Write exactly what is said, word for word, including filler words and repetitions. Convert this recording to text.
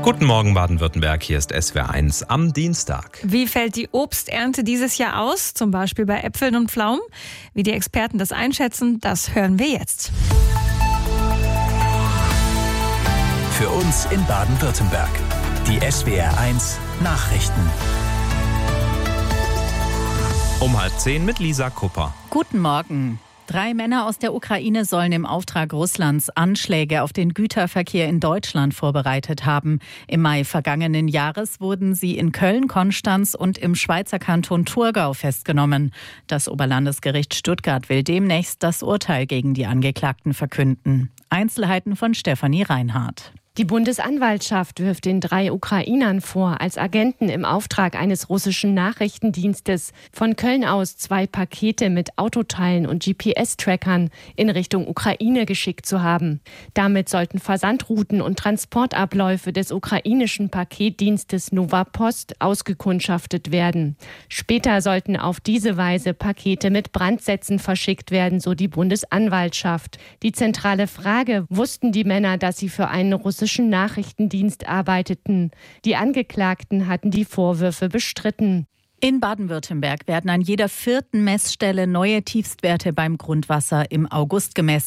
Guten Morgen Baden-Württemberg, hier ist S W R eins am Dienstag. Wie fällt die Obsternte dieses Jahr aus, zum Beispiel bei Äpfeln und Pflaumen? Wie die Experten das einschätzen, das hören wir jetzt. Für uns in Baden-Württemberg. Die S W R eins Nachrichten. Um halb zehn mit Lisa Kupper. Guten Morgen. Drei Männer aus der Ukraine sollen im Auftrag Russlands Anschläge auf den Güterverkehr in Deutschland vorbereitet haben. Im Mai vergangenen Jahres wurden sie in Köln, Konstanz und im Schweizer Kanton Thurgau festgenommen. Das Oberlandesgericht Stuttgart will demnächst das Urteil gegen die Angeklagten verkünden. Einzelheiten von Stefanie Reinhardt. Die Bundesanwaltschaft wirft den drei Ukrainern vor, als Agenten im Auftrag eines russischen Nachrichtendienstes von Köln aus zwei Pakete mit Autoteilen und G P S-Trackern in Richtung Ukraine geschickt zu haben. Damit sollten Versandrouten und Transportabläufe des ukrainischen Paketdienstes Nova Post ausgekundschaftet werden. Später sollten auf diese Weise Pakete mit Brandsätzen verschickt werden, so die Bundesanwaltschaft. Die zentrale Frage: Wussten die Männer, dass sie für einen russischen Nachrichtendienst arbeiteten? Die Angeklagten hatten die Vorwürfe bestritten. In Baden-Württemberg werden an jeder vierten Messstelle neue Tiefstwerte beim Grundwasser im August gemessen.